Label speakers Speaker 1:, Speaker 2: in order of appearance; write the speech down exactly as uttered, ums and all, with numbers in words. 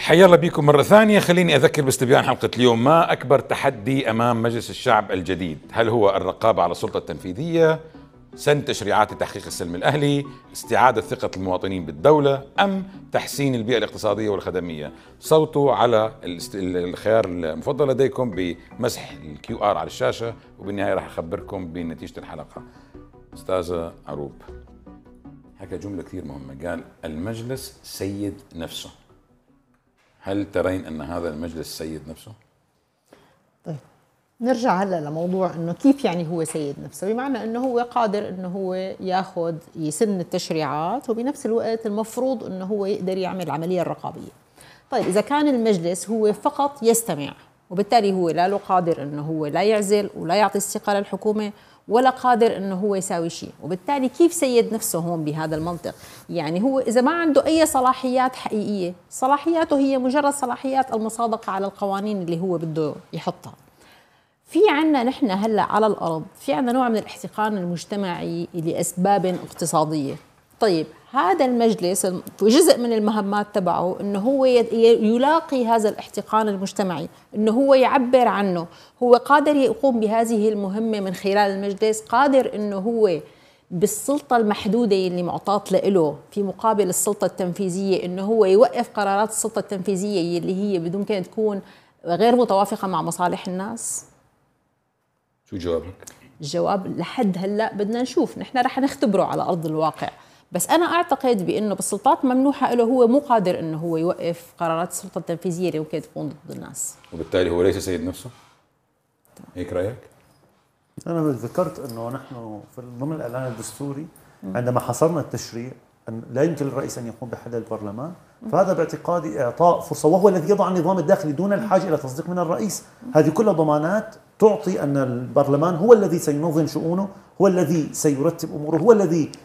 Speaker 1: حيا الله بكم مرة ثانية. خليني أذكر باستبيان حلقة اليوم. ما أكبر تحدي أمام مجلس الشعب الجديد؟ هل هو الرقابة على السلطة التنفيذية، سن تشريعات تحقيق السلم الأهلي، استعادة ثقة المواطنين بالدولة، أم تحسين البيئة الاقتصادية والخدمية؟ صوتوا على الخيار المفضل لديكم بمسح الكيو آر على الشاشة، وبالنهاية راح أخبركم بنتيجة الحلقة. أستاذة عروب حكى جملة كثير مهمة، قال المجلس سيد نفسه. هل ترين أن هذا المجلس سيد نفسه؟
Speaker 2: طيب نرجع هلا لموضوع انه كيف يعني هو سيد نفسه، بمعنى انه هو قادر انه هو ياخذ يسن التشريعات، وبنفس الوقت المفروض انه هو يقدر يعمل العمليه الرقابيه. طيب اذا كان المجلس هو فقط يستمع، وبالتالي هو لا له قادر انه هو لا يعزل ولا يعطي الثقه للحكومه، ولا قادر انه هو يساوي شيء، وبالتالي كيف سيد نفسه هون بهذا المنطق؟ يعني هو اذا ما عنده اي صلاحيات حقيقيه، صلاحياته هي مجرد صلاحيات المصادقه على القوانين اللي هو بده يحطها. في عنا نحن هلا على الارض في عنا نوع من الاحتقان المجتمعي لاسباب اقتصاديه. طيب هذا المجلس جزء من المهمات تبعه انه هو يلاقي هذا الاحتقان المجتمعي، انه هو يعبر عنه. هو قادر يقوم بهذه المهمه من خلال المجلس، قادر انه هو بالسلطه المحدوده اللي معطاه له في مقابل السلطه التنفيذيه، انه هو يوقف قرارات السلطه التنفيذيه اللي هي بدون كان تكون غير متوافقه مع مصالح الناس.
Speaker 1: شو جوابك؟
Speaker 2: الجواب لحد هلا بدنا نشوف، نحن رح نختبره على ارض الواقع، بس انا اعتقد بانه بالسلطات ممنوحه له هو مو قادر انه هو يوقف قرارات السلطه التنفيذيه اللي ممكن تكون ضد الناس،
Speaker 1: وبالتالي هو ليس سيد نفسه. هيك رايك؟
Speaker 3: انا ذكرت انه نحن في ضمن الاعلان الدستوري عندما حصرنا التشريع أن لا يمكن للرئيس ان يقوم بحل البرلمان، فهذا باعتقادي اعطاء فرصه، وهو الذي يضع النظام الداخلي دون الحاجه الى تصديق من الرئيس. هذه كلها ضمانات تعطي ان البرلمان هو الذي سينظم شؤونه، هو الذي سيرتب اموره، هو الذي